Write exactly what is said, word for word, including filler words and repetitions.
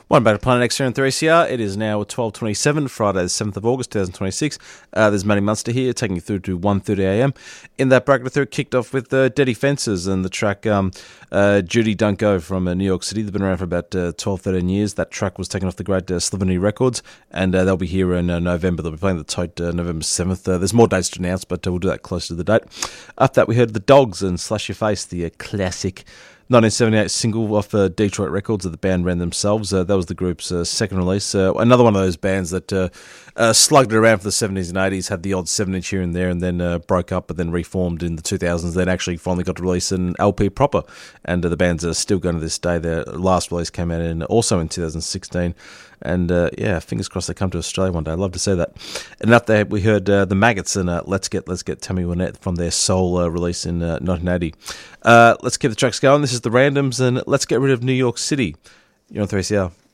One back to Planet X here in three C R. It is now twelve twenty-seven, Friday the seventh of August twenty twenty-six. Uh, there's Matty Munster here, taking you through to one thirty a m. In that bracket, through kicked off with uh, Deadly Fences and the track um, uh, Judy Don't Go from uh, New York City. They've been around for about uh, twelve, thirteen years. That track was taken off the great uh, Slovenia Records, and uh, they'll be here in uh, November. They'll be playing the Tote uh, November seventh. Uh, there's more dates to announce, but uh, we'll do that closer to the date. After that, we heard The Dogs and Slash Your Face, the uh, classic nineteen seventy-eight single off uh, Detroit Records that the band ran themselves. Uh, that was the group's uh, second release. Uh, another one of those bands that uh, uh, slugged it around for the seventies and eighties, had the odd seven inch here and there, and then uh, broke up, but then reformed in the two thousands. Then actually finally got to release an L P proper, and uh, the band's are still going to this day. Their last release came out in also in two thousand sixteen. And uh, yeah, fingers crossed they come to Australia one day. I'd love to see that. And up there we heard uh, the Maggots and uh, Let's Get Let's Get Tammy Wynette from their Soul uh, release in uh, nineteen eighty. Uh, let's keep the tracks going. This is the Randoms and Let's Get Rid of New York City. You're on three C R.